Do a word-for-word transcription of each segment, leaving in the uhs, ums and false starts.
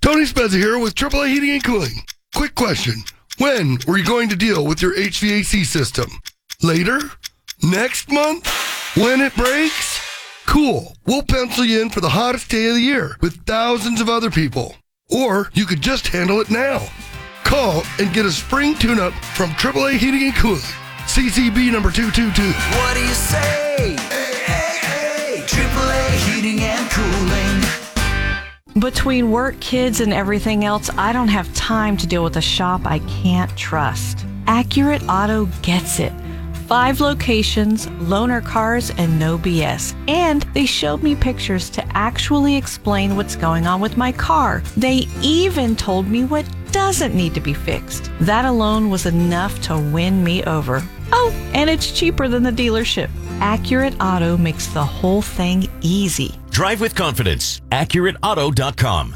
Tony Spezza here with triple A Heating and Cooling. Quick question. When were you going to deal with your H V A C system? Later? Next month? When it breaks? Cool. We'll pencil you in for the hottest day of the year with thousands of other people. Or you could just handle it now. Call and get a spring tune-up from triple A Heating and Cooling. C C B number two two two. What do you say? Hey, hey, hey. triple A Heating and Cooling. Between work, kids, and everything else, I don't have time to deal with a shop I can't trust. Accurate Auto gets it. Five locations, loaner cars, and no B S. And they showed me pictures to actually explain what's going on with my car. They even told me what doesn't need to be fixed. That alone was enough to win me over. Oh, and it's cheaper than the dealership. Accurate Auto makes the whole thing easy. Drive with confidence. Accurate Auto dot com.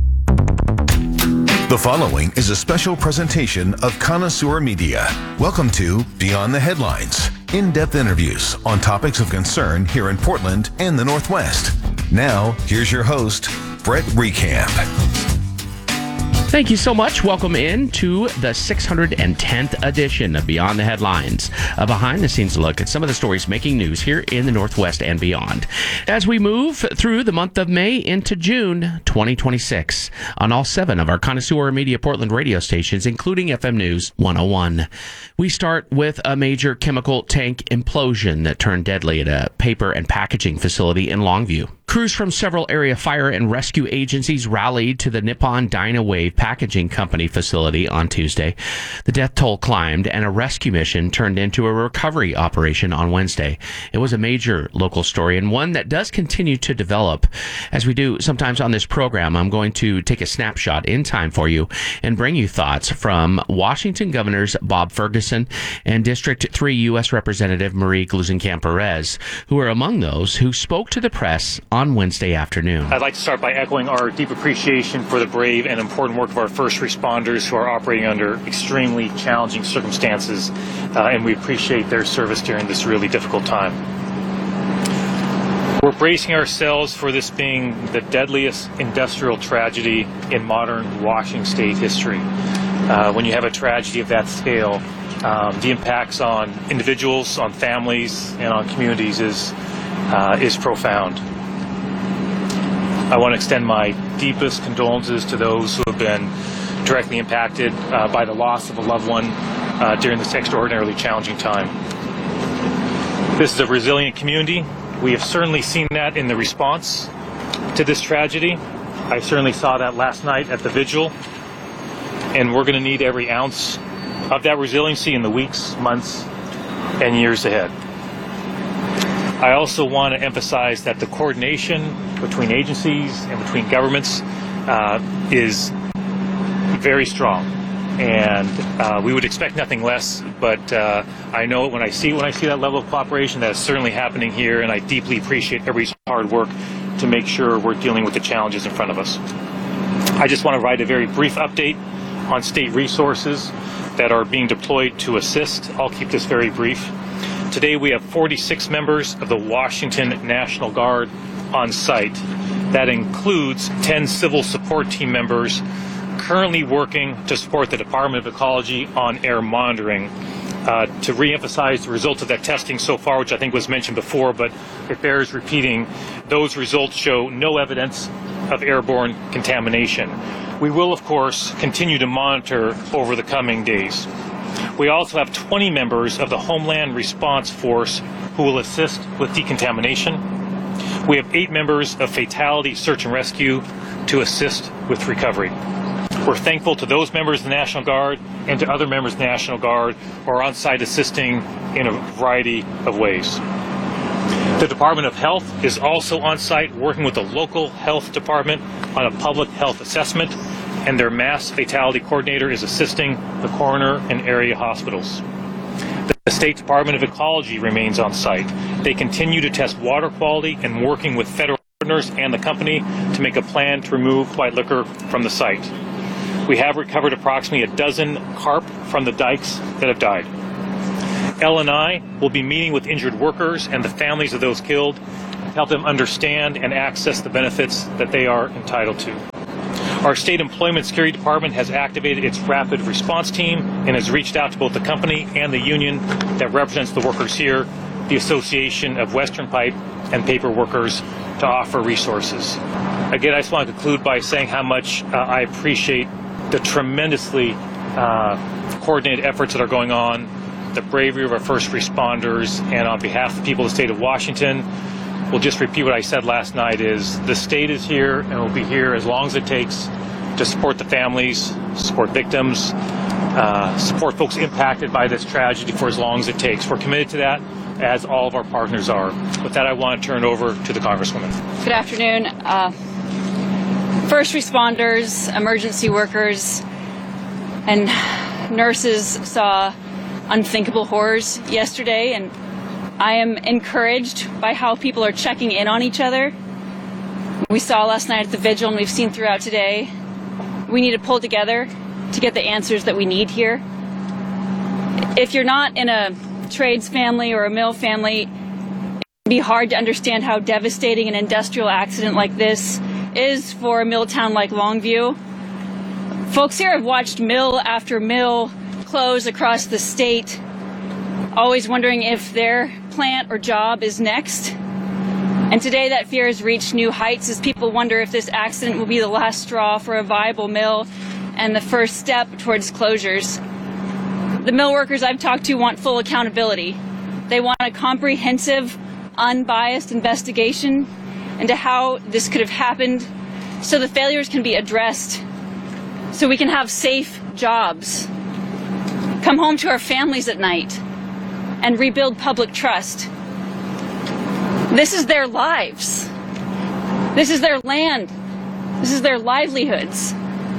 The following is a special presentation of Connoisseur Media. Welcome to Beyond the Headlines, in-depth interviews on topics of concern here in Portland and the Northwest. Now, here's your host, Brett Recamp. Thank you so much. Welcome in to the six hundred tenth edition of Beyond the Headlines, a behind-the-scenes look at some of the stories making news here in the Northwest and beyond. As we move through the month of May into June twenty twenty-six on all seven of our Connoisseur Media Portland radio stations, including F M News one oh one. We start with a major chemical tank implosion that turned deadly at a paper and packaging facility in Longview. Crews from several area fire and rescue agencies rallied to the Nippon Dynawave Packaging Company facility on Tuesday. The death toll climbed, and a rescue mission turned into a recovery operation on Wednesday. It was a major local story, and one that does continue to develop. As we do sometimes on this program, I'm going to take a snapshot in time for you and bring you thoughts from Washington Governors Bob Ferguson and District three U S Representative Marie Gluesenkamp-Perez, who are among those who spoke to the press on on Wednesday afternoon. I'd like to start by echoing our deep appreciation for the brave and important work of our first responders who are operating under extremely challenging circumstances, uh, and we appreciate their service during this really difficult time. We're bracing ourselves for this being the deadliest industrial tragedy in modern Washington state history. Uh, when you have a tragedy of that scale, um, the impacts on individuals, on families, and on communities is, uh, is profound. I want to extend my deepest condolences to those who have been directly impacted uh, by the loss of a loved one uh, during this extraordinarily challenging time. This is a resilient community. We have certainly seen that in the response to this tragedy. I certainly saw that last night at the vigil, and we're going to need every ounce of that resiliency in the weeks, months, and years ahead. I also want to emphasize that the coordination between agencies and between governments uh, is very strong, and uh, we would expect nothing less, but uh, I know when I see when I see that level of cooperation, that is certainly happening here, and I deeply appreciate everybody's hard work to make sure we're dealing with the challenges in front of us. I just want to provide a very brief update on state resources that are being deployed to assist. I'll keep this very brief. Today we have forty-six members of the Washington National Guard on site. That includes ten civil support team members currently working to support the Department of Ecology on air monitoring. Uh, to reemphasize the results of that testing so far, which I think was mentioned before, but it bears repeating, those results show no evidence of airborne contamination. We will, of course, continue to monitor over the coming days. We also have twenty members of the Homeland Response Force who will assist with decontamination. We have eight members of Fatality Search and Rescue to assist with recovery. We're thankful to those members of the National Guard and to other members of the National Guard who are on site assisting in a variety of ways. The Department of Health is also on site working with the local health department on a public health assessment, and their mass fatality coordinator is assisting the coroner and area hospitals. The State Department of Ecology remains on site. They continue to test water quality and working with federal partners and the company to make a plan to remove white liquor from the site. We have recovered approximately a dozen carp from the dikes that have died. L and I will be meeting with injured workers and the families of those killed to help them understand and access the benefits that they are entitled to. Our state employment security department has activated its rapid response team and has reached out to both the company and the union that represents the workers here, the Association of Western Pipe and Paper Workers, to offer resources. Again, I just want to conclude by saying how much uh, I appreciate the tremendously uh, coordinated efforts that are going on, the bravery of our first responders, and on behalf of the people of the state of Washington, we'll just repeat what I said last night is the state is here and will be here as long as it takes to support the families, support victims, uh, support folks impacted by this tragedy for as long as it takes. We're committed to that, as all of our partners are. With that, I want to turn it over to the Congresswoman. Good afternoon. Uh, first responders, emergency workers, and nurses saw unthinkable horrors yesterday, and I am encouraged by how people are checking in on each other. We saw last night at the vigil, and we've seen throughout today, we need to pull together to get the answers that we need here. If you're not in a trades family or a mill family, it can be hard to understand how devastating an industrial accident like this is for a mill town like Longview. Folks here have watched mill after mill close across the state, always wondering if their plant or job is next. And today that fear has reached new heights as people wonder if this accident will be the last straw for a viable mill and the first step towards closures. The mill workers I've talked to want full accountability. They want a comprehensive, unbiased investigation into how this could have happened so the failures can be addressed, so we can have safe jobs, come home to our families at night, and rebuild public trust. This is their lives. This is their land. This is their livelihoods.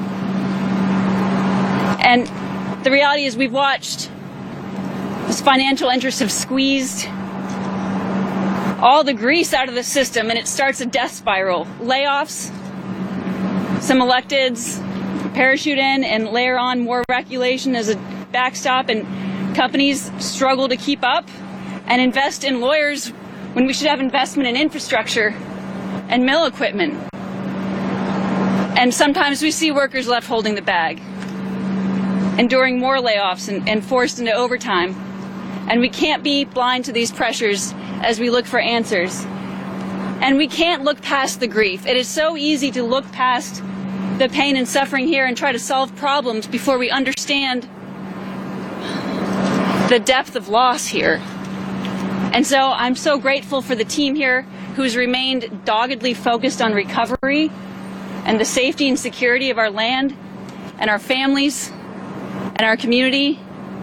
And the reality is we've watched as financial interests have squeezed all the grease out of the system, and it starts a death spiral. Layoffs, some electeds parachute in and layer on more regulation as a backstop, and companies struggle to keep up and invest in lawyers when we should have investment in infrastructure and mill equipment. And sometimes we see workers left holding the bag, enduring more layoffs and, and forced into overtime. And we can't be blind to these pressures as we look for answers. And we can't look past the grief. It is so easy to look past the pain and suffering here and try to solve problems before we understand the depth of loss here. And so I'm so grateful for the team here who's remained doggedly focused on recovery and the safety and security of our land and our families and our community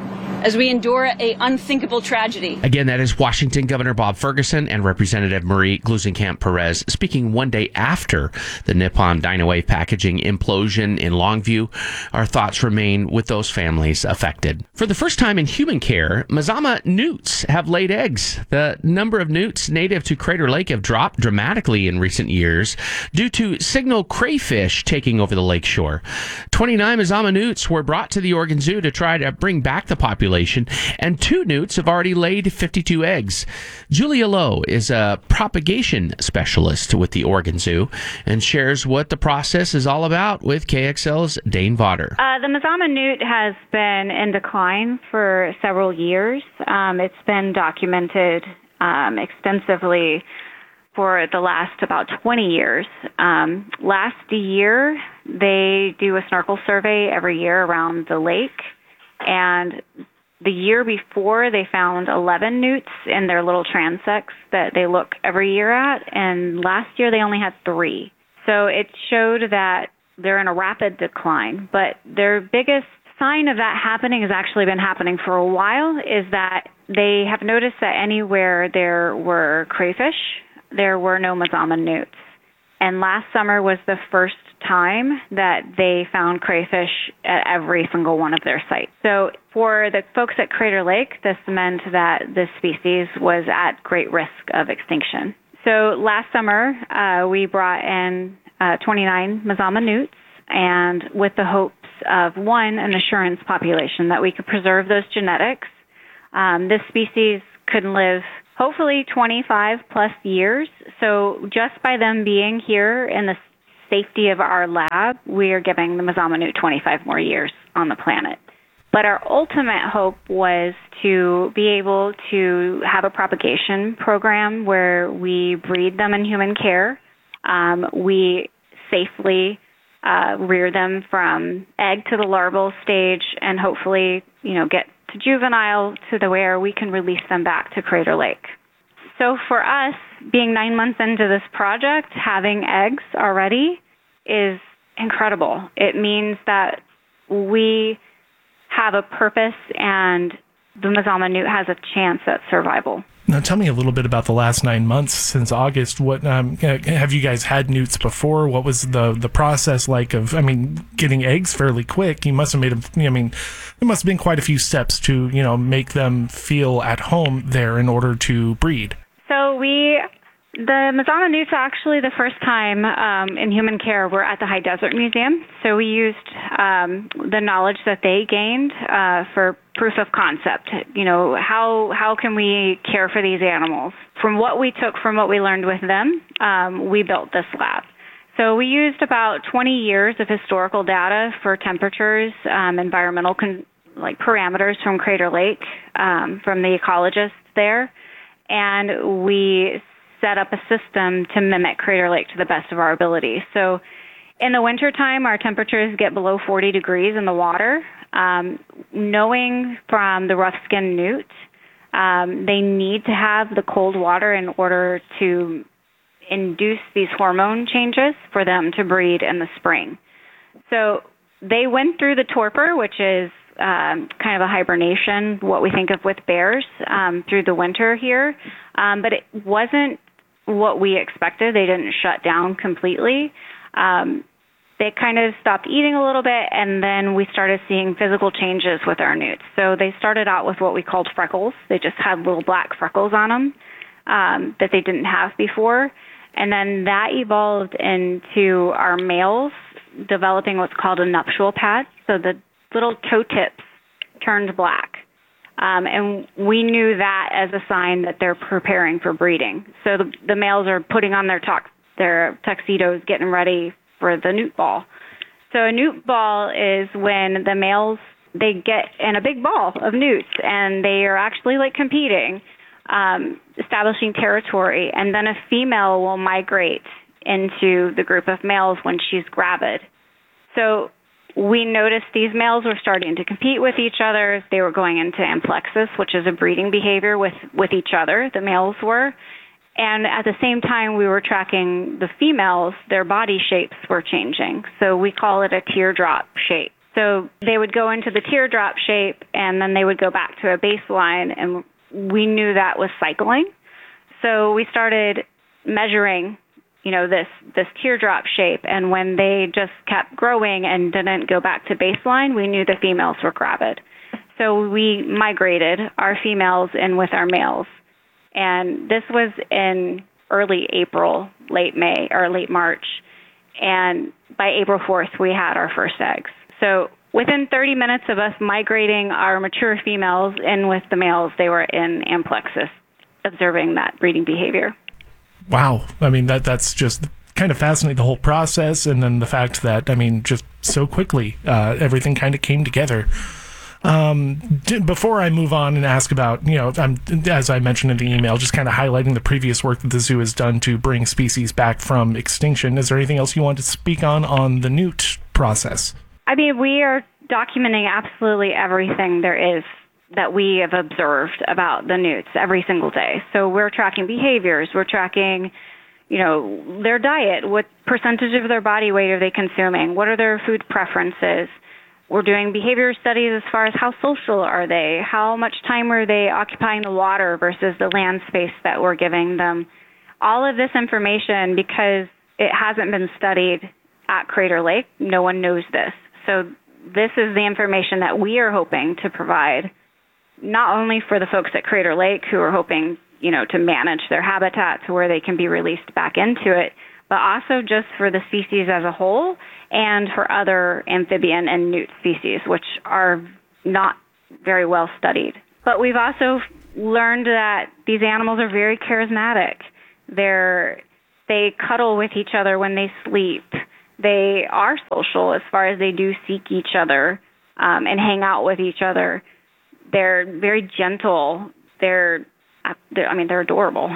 as we endure a unthinkable tragedy. Again, that is Washington Governor Bob Ferguson and Representative Marie Gluesenkamp Perez speaking one day after the Nippon Dynawave packaging implosion in Longview. Our thoughts remain with those families affected. For the first time in human care, Mazama newts have laid eggs. The number of newts native to Crater Lake have dropped dramatically in recent years due to signal crayfish taking over the lakeshore. twenty-nine Mazama newts were brought to the Oregon Zoo to try to bring back the population, and two newts have already laid fifty-two eggs. Julia Lowe is a propagation specialist with the Oregon Zoo and shares what the process is all about with K X L's Dane Vodder. Uh, the Mazama newt has been in decline for several years. Um, it's been documented um, extensively for the last about twenty years. Um, last year, they do a snorkel survey every year around the lake, and the year before, they found eleven newts in their little transects that they look every year at, and last year they only had three. So it showed that they're in a rapid decline, but their biggest sign of that happening has actually been happening for a while, is that they have noticed that anywhere there were crayfish, there were no Mazama newts. And last summer was the first time that they found crayfish at every single one of their sites. So for the folks at Crater Lake, this meant that this species was at great risk of extinction. So last summer, uh, we brought in uh, twenty-nine Mazama newts, and with the hopes of, one, an assurance population, that we could preserve those genetics. Um, this species could live hopefully twenty-five plus years. So just by them being here in the safety of our lab, we are giving the Mazama newt twenty-five more years on the planet. But our ultimate hope was to be able to have a propagation program where we breed them in human care. Um, we safely uh, rear them from egg to the larval stage and hopefully, you know, get to juvenile to the where we can release them back to Crater Lake. So for us, being nine months into this project, having eggs already is incredible. It means that we have a purpose and the Mazama newt has a chance at survival. Now, tell me a little bit about the last nine months since August. What um, have you guys had newts before? What was the the process like of, I mean, getting eggs fairly quick? You must have made, a, I mean, there must have been quite a few steps to, you know, make them feel at home there in order to breed. So we, the Mazama newts actually the first time um, in human care were at the High Desert Museum. So we used um, the knowledge that they gained uh, for proof of concept. You know, how how can we care for these animals? From what we took from what we learned with them, um, we built this lab. So we used about twenty years of historical data for temperatures, um, environmental con- like parameters from Crater Lake, um, from the ecologists there, and we set up a system to mimic Crater Lake to the best of our ability. So in the wintertime, our temperatures get below forty degrees in the water. Um, knowing from the rough-skinned newt, um, they need to have the cold water in order to induce these hormone changes for them to breed in the spring. So they went through the torpor, which is um, kind of a hibernation, what we think of with bears, um, through the winter here. Um, but it wasn't what we expected. They didn't shut down completely. Um, they kind of stopped eating a little bit, and then we started seeing physical changes with our newts. So they started out with what we called freckles. They just had little black freckles on them um, that they didn't have before. And then that evolved into our males developing what's called a nuptial patch. So the little toe tips turned black. Um, and we knew that as a sign that they're preparing for breeding. So the, the males are putting on their, tux, their tuxedos, getting ready for the newt ball. So a newt ball is when the males, they get in a big ball of newts, and they are actually like competing, um, establishing territory, and then a female will migrate into the group of males when she's gravid. So we noticed these males were starting to compete with each other. They were going into amplexus, which is a breeding behavior with, with each other, the males were. And at the same time, we were tracking the females, their body shapes were changing. So we call it a teardrop shape. So they would go into the teardrop shape, and then they would go back to a baseline, and we knew that was cycling. So we started measuring, you know, this, this teardrop shape, and when they just kept growing and didn't go back to baseline, we knew the females were gravid. So we migrated our females in with our males. And this was in early April, late May, or late March. And by April fourth, we had our first eggs. So within thirty minutes of us migrating our mature females in with the males, they were in amplexus, observing that breeding behavior. Wow. I mean, that that's just kind of fascinating, the whole process, and then the fact that, I mean, just so quickly, uh, everything kind of came together. Um, d- before I move on and ask about, you know, I'm, as I mentioned in the email, just kind of highlighting the previous work that the zoo has done to bring species back from extinction. Is there anything else you want to speak on on the newt process? I mean, we are documenting absolutely everything there is that we have observed about the newts every single day. So we're tracking behaviors, we're tracking, you know, their diet, what percentage of their body weight are they consuming, what are their food preferences. We're doing behavior studies as far as how social are they, how much time are they occupying the water versus the land space that we're giving them. All of this information, because it hasn't been studied at Crater Lake, no one knows this. So this is the information that we are hoping to provide, not only for the folks at Crater Lake who are hoping, you know, to manage their habitat to where they can be released back into it, but also just for the species as a whole and for other amphibian and newt species, which are not very well studied. But we've also learned that these animals are very charismatic. They're, they cuddle with each other when they sleep. They are social as far as they do seek each other um, and hang out with each other. They're very gentle. They're, they're I mean, they're adorable.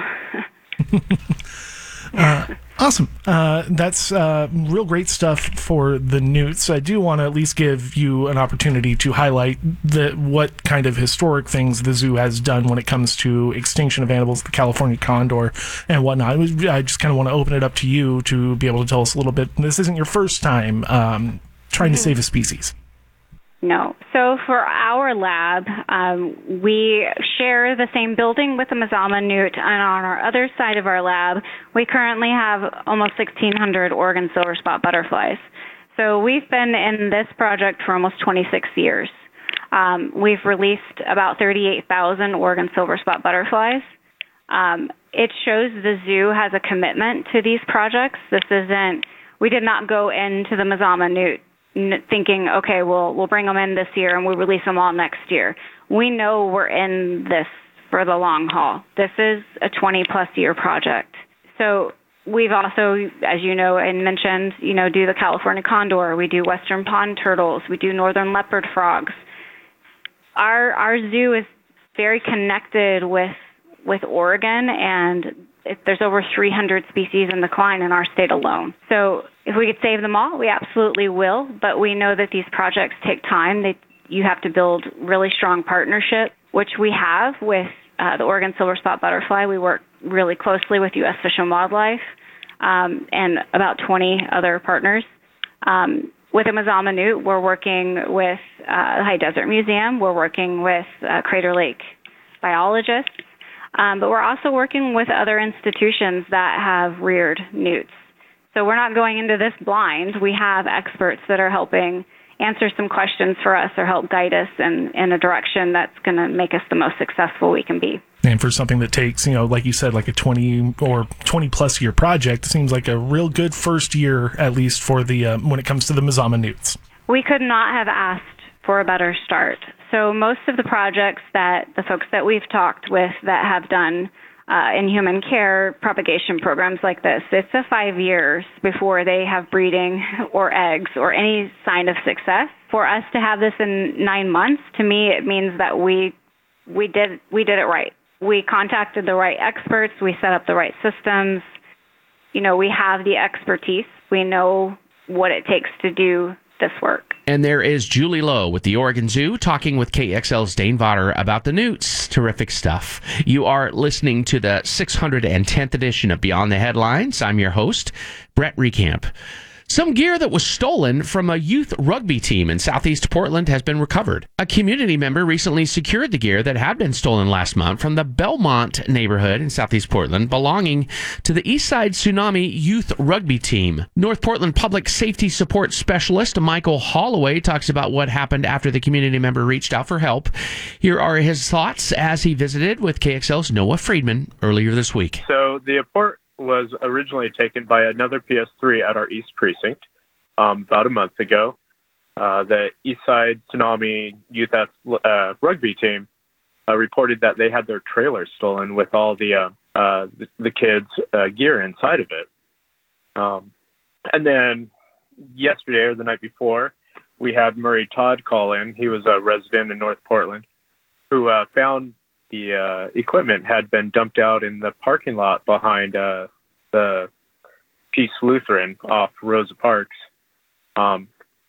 Uh, awesome. Uh, that's uh, real great stuff for the Newts. I do want to at least give you an opportunity to highlight the what kind of historic things the zoo has done when it comes to extinction of animals, the California condor, and whatnot. I, was, I just kind of want to open it up to you to be able to tell us a little bit. This isn't your first time um, trying to save a species. No. So for our lab, um, we share the same building with the Mazama newt, and on our other side of our lab, we currently have almost sixteen hundred Oregon silver spot butterflies. So we've been in this project for almost twenty-six years. Um, we've released about thirty-eight thousand Oregon silver spot butterflies. Um, it shows the zoo has a commitment to these projects. This isn't, we did not go into the Mazama newt thinking, okay, we'll we'll bring them in this year and we'll release them all next year. We know we're in this for the long haul. This is a twenty plus year project. So we've also, as you know and mentioned, you know, do the California condor, we do western pond turtles, we do northern leopard frogs. Our our zoo is very connected with with Oregon, and if there's over three hundred species in decline in our state alone. So if we could save them all, we absolutely will, but we know that these projects take time. They, you have to build really strong partnership, which we have with uh, the Oregon silver spot butterfly. We work really closely with U S Fish and Wildlife um, and about twenty other partners. Um, with the Mazama newt, we're working with uh, the High Desert Museum. We're working with uh, Crater Lake biologists. Um, but we're also working with other institutions that have reared newts. So we're not going into this blind. We have experts that are helping answer some questions for us or help guide us in, in a direction that's going to make us the most successful we can be. And for something that takes, you know, like you said, like a twenty or twenty plus year project, it seems like a real good first year, at least for the uh, when it comes to the Mazama newts. We could not have asked for a better start. So most of the projects that the folks that we've talked with that have done uh, in human care propagation programs like this, it's a five years before they have breeding or eggs or any sign of success. For us to have this in nine months, to me, it means that we we did we did it right. We contacted the right experts. We set up the right systems. You know, we have the expertise. We know what it takes to do this work. And there is Julie Lowe with the Oregon Zoo talking with K X L's Dane Vodder about the newts. Terrific stuff. You are listening to the six hundred tenth edition of Beyond the Headlines. I'm your host, Brett Recamp. Some gear that was stolen from a youth rugby team in southeast Portland has been recovered. A community member recently secured the gear that had been stolen last month from the Belmont neighborhood in southeast Portland, belonging to the Eastside Tsunami youth rugby team. North Portland Public Safety Support Specialist Michael Holloway talks about what happened after the community member reached out for help. Here are his thoughts as he visited with K X L's Noah Friedman earlier this week. So the report was originally taken by another P S three at our East Precinct um, about a month ago. Uh, the Eastside Tsunami Youth uh, Rugby team uh, reported that they had their trailer stolen with all the uh, uh, the, the kids' uh, gear inside of it. Um, and then yesterday or the night before, we had Murray Todd call in. He was a resident in North Portland who uh, found the uh, equipment had been dumped out in the parking lot behind uh, the Peace Lutheran off Rosa Parks. Um,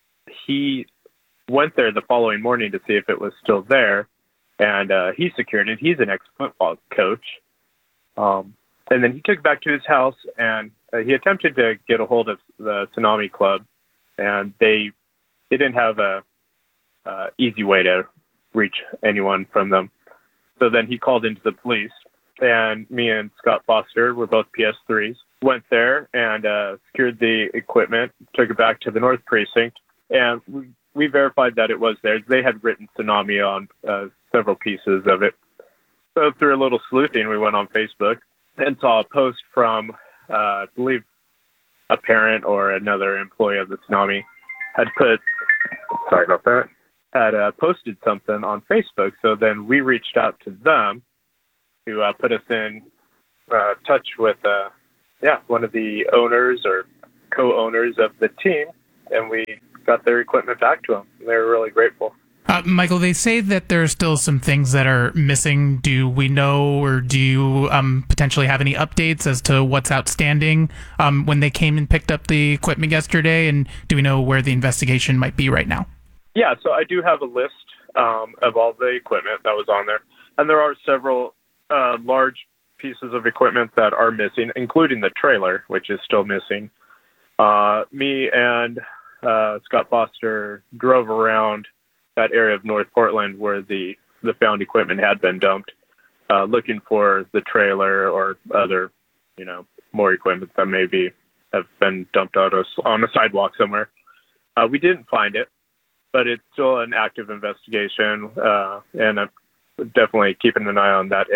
he went there the following morning to see if it was still there, and uh, he secured it. He's an ex-football coach. Um, and then he took it back to his house, and uh, he attempted to get a hold of the Tsunami Club, and they, they didn't have a uh, easy way to reach anyone from them. So then he called into the police, and me and Scott Foster, were both P S threes, went there and uh, secured the equipment, took it back to the North Precinct, and we, we verified that it was theirs. They had written Tsunami on uh, several pieces of it. So through a little sleuthing, we went on Facebook and saw a post from, uh, I believe, a parent or another employee of the Tsunami had put, sorry about that, had uh, posted something on Facebook. So then we reached out to them to uh, put us in uh, touch with, uh, yeah, one of the owners or co-owners of the team, and we got their equipment back to them. They were really grateful. Uh, Michael, they say that there are still some things that are missing. Do we know, or do you um, potentially have any updates as to what's outstanding um, when they came and picked up the equipment yesterday? And do we know where the investigation might be right now? Yeah, so I do have a list um, of all the equipment that was on there. And there are several uh, large pieces of equipment that are missing, including the trailer, which is still missing. Uh, me and uh, Scott Foster drove around that area of North Portland where the, the found equipment had been dumped, uh, looking for the trailer or other, you know, more equipment that maybe have been dumped out on a sidewalk somewhere. Uh, we didn't find it, but it's still an active investigation, uh, and I'm definitely keeping an eye on that